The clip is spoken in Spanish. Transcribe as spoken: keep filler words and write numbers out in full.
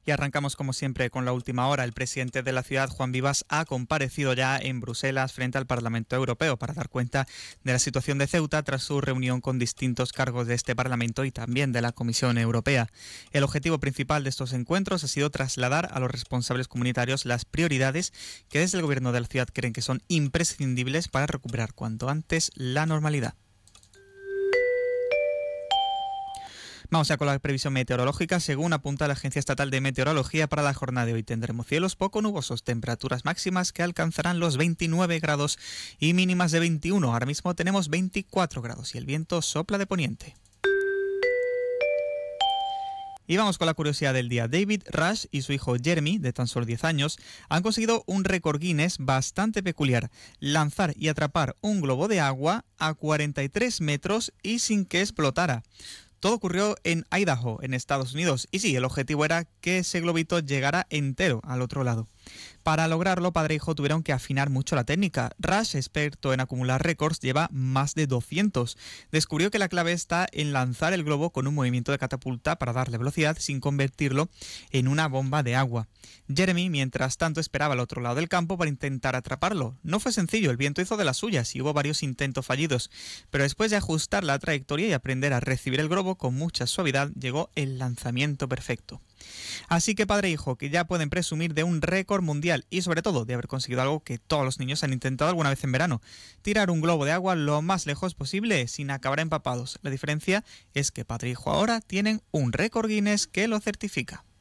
Y arrancamos como siempre con la última hora. El presidente de la ciudad, Juan Vivas, ha comparecido ya en Bruselas frente al Parlamento Europeo para dar cuenta de la situación de Ceuta tras su reunión con distintos cargos de este Parlamento y también de la Comisión Europea. El objetivo principal de estos encuentros ha sido trasladar a los responsables comunitarios las prioridades que desde el gobierno de la ciudad creen que son imprescindibles para recuperar cuanto antes la normalidad. Vamos ya con la previsión meteorológica. Según apunta la Agencia Estatal de Meteorología, para la jornada de hoy tendremos cielos poco nubosos, temperaturas máximas que alcanzarán los veintinueve grados y mínimas de veintiuno. Ahora mismo tenemos veinticuatro grados y el viento sopla de poniente. Y vamos con la curiosidad del día. David Rush y su hijo Jeremy, de tan solo diez años, han conseguido un récord Guinness bastante peculiar: lanzar y atrapar un globo de agua a cuarenta y tres metros y sin que explotara. Todo ocurrió en Idaho, en Estados Unidos. Y sí, el objetivo era que ese globito llegara entero al otro lado. Para lograrlo, padre e hijo tuvieron que afinar mucho la técnica. Rush, experto en acumular récords, lleva más de doscientos. Descubrió que la clave está en lanzar el globo con un movimiento de catapulta para darle velocidad sin convertirlo en una bomba de agua. Jeremy, mientras tanto, esperaba al otro lado del campo para intentar atraparlo. No fue sencillo, el viento hizo de las suyas y hubo varios intentos fallidos. Pero después de ajustar la trayectoria y aprender a recibir el globo con mucha suavidad, llegó el lanzamiento perfecto. Así que padre e hijo, que ya pueden presumir de un récord mundial y sobre todo de haber conseguido algo que todos los niños han intentado alguna vez en verano: tirar un globo de agua lo más lejos posible sin acabar empapados. La diferencia es que padre e hijo ahora tienen un récord Guinness que lo certifica.